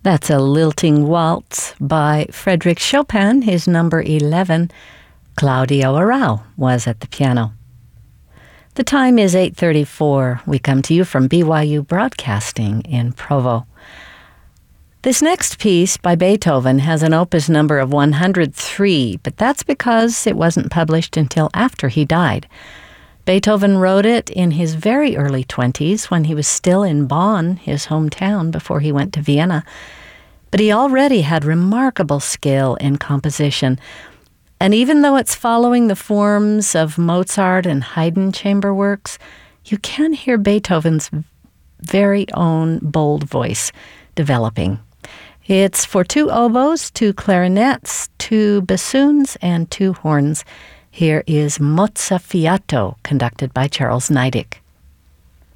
That's a lilting waltz by Frédéric Chopin, his number 11. Claudio Arrau was at the piano. The time is 8:34. We come to you from BYU Broadcasting in Provo. This next piece by Beethoven has an opus number of 103, but that's because it wasn't published until after he died. Beethoven wrote it in his very early 20s when he was still in Bonn, his hometown, before he went to Vienna. But he already had remarkable skill in composition. And even though it's following the forms of Mozart and Haydn chamber works, you can hear Beethoven's very own bold voice developing. It's for 2 oboes, 2 clarinets, 2 bassoons, and 2 horns. Here is Mozzafiato, conducted by Charles Neidig.